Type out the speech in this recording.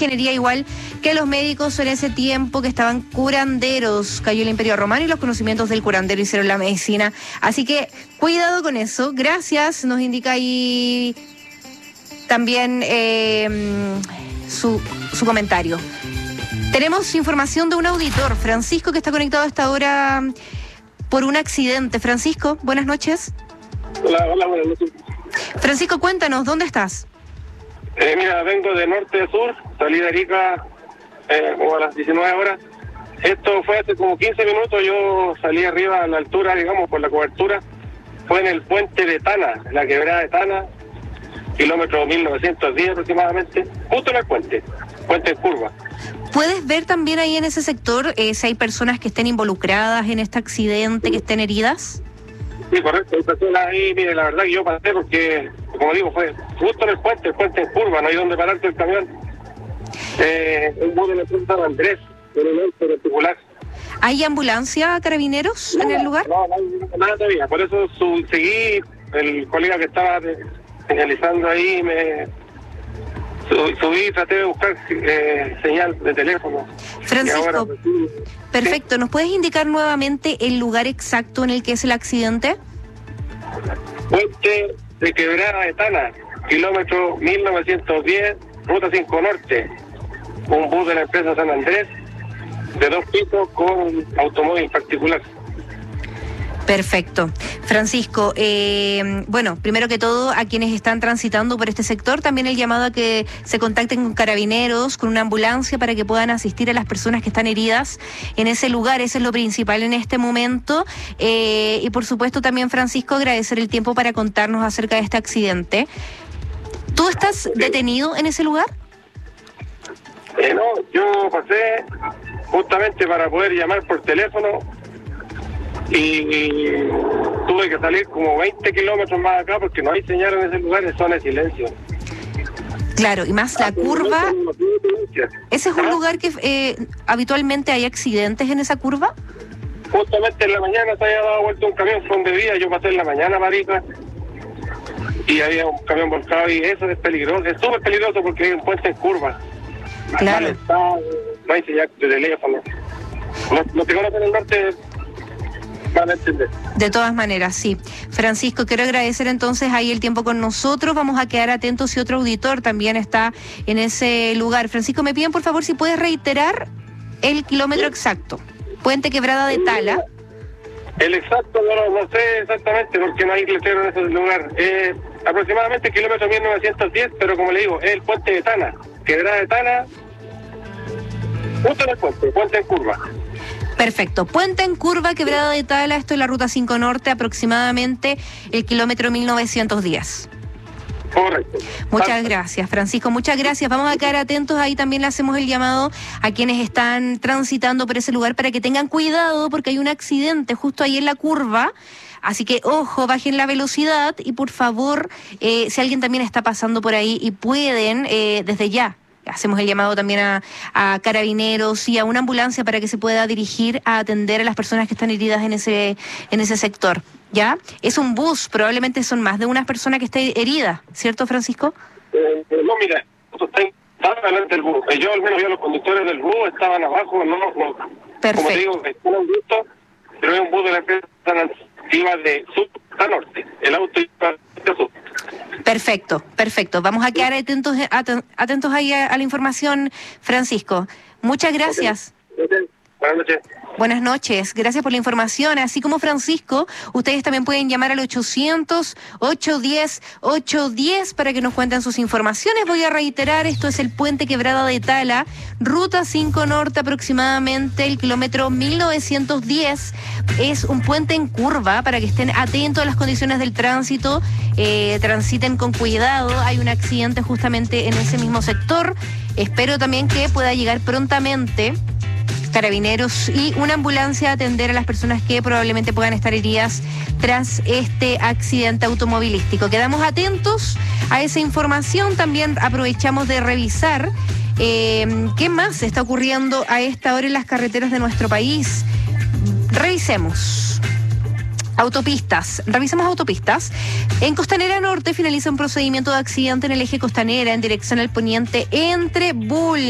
ingeniería, igual que los médicos en ese tiempo que estaban curanderos. Cayó el Imperio Romano y los conocimientos del curandero hicieron la medicina. Así que cuidado con eso. Gracias, nos indica ahí también su comentario. Tenemos información de un auditor, Francisco, que está conectado a esta hora por un accidente. Francisco, buenas noches. Hola, buenas noches. Francisco, cuéntanos, ¿dónde estás? Mira, vengo de norte a sur, salí de Arica como a las 19 horas. Esto fue hace como 15 minutos, yo salí arriba a la altura, digamos, por la cobertura. Fue en el puente de Tana, en la quebrada de Tana, kilómetro 1910 aproximadamente, justo en el puente en curva. ¿Puedes ver también ahí en ese sector si hay personas que estén involucradas en este accidente, que estén heridas? Sí, correcto, hay personas ahí, mire, la verdad que yo pasé porque, como digo, fue justo en el puente en curva, no hay donde pararte el camión. Un bus de la empresa San Andrés, en el norte particular. ¿Hay ambulancia, carabineros en el lugar? No, nada todavía, por eso seguí, el colega que estaba señalizando ahí, subí y traté de buscar señal de teléfono. Francisco, ahora, perfecto. ¿Nos puedes indicar nuevamente el lugar exacto en el que es el accidente? Puente de Quebrada de Tana, kilómetro 1910, ruta 5 Norte. Un bus de la empresa San Andrés, de 2 pisos con automóvil particular. Perfecto. Francisco, bueno, primero que todo, a quienes están transitando por este sector, también el llamado a que se contacten con carabineros, con una ambulancia, para que puedan asistir a las personas que están heridas en ese lugar. Eso es lo principal en este momento. Y por supuesto también, Francisco, agradecer el tiempo para contarnos acerca de este accidente. ¿Tú estás detenido en ese lugar? No, yo pasé justamente para poder llamar por teléfono y tuve que salir como 20 kilómetros más acá porque no hay señal en ese lugar, es zona de silencio. Claro, y más la curva. ¿Ese es un lugar que habitualmente hay accidentes en esa curva? Justamente en la mañana se había dado vuelta un camión con bebida, yo pasé en la mañana para Arica y había un camión volcado y eso es peligroso, es súper peligroso porque hay un puente en curva. Claro. No hay señal de teléfono. Los que conocen el norte van a entender. De todas maneras, sí. Francisco, quiero agradecer entonces ahí el tiempo con nosotros. Vamos a quedar atentos si otro auditor también está en ese lugar. Francisco, me piden por favor si puedes reiterar el kilómetro exacto. Puente Quebrada de Tala. El exacto no sé exactamente porque no hay letrero en ese lugar. Aproximadamente kilómetro 1910, pero como le digo, es el puente de Tana. Quebrada de Tana, justo en el puente en curva. Perfecto. Puente en curva, Quebrada de Tala, esto es la ruta 5 Norte, aproximadamente el kilómetro 1910. Correcto. Muchas gracias, Francisco, muchas gracias. Vamos a quedar atentos, ahí también le hacemos el llamado a quienes están transitando por ese lugar para que tengan cuidado porque hay un accidente justo ahí en la curva. Así que, ojo, bajen la velocidad y por favor, si alguien también está pasando por ahí y pueden, desde ya, hacemos el llamado también a carabineros y a una ambulancia para que se pueda dirigir a atender a las personas que están heridas en ese sector. ¿Ya? Es un bus, probablemente son más de una persona que está herida, ¿cierto, Francisco? No, mira, estaba adelante del bus. Yo al menos los conductores del bus estaban abajo, no. Perfecto. Como te digo, es un bus, pero es un bus de la empresa iba de sur a norte. El auto iba de sur. Perfecto. Vamos a quedar atentos ahí a la información, Francisco. Muchas gracias. Okay. Buenas noches. Buenas noches, gracias por la información. Así como Francisco, ustedes también pueden llamar al 800-810-810 para que nos cuenten sus informaciones. Voy a reiterar, esto es el puente Quebrada de Tala, ruta 5 Norte, aproximadamente el kilómetro 1910. Es un puente en curva para que estén atentos a las condiciones del tránsito, transiten con cuidado. Hay un accidente justamente en ese mismo sector. Espero también que pueda llegar prontamente carabineros y una ambulancia a atender a las personas que probablemente puedan estar heridas tras este accidente automovilístico. Quedamos atentos a esa información, también aprovechamos de revisar qué más está ocurriendo a esta hora en las carreteras de nuestro país. Revisemos. Revisemos autopistas. En Costanera Norte finaliza un procedimiento de accidente en el eje Costanera en dirección al poniente entre Bull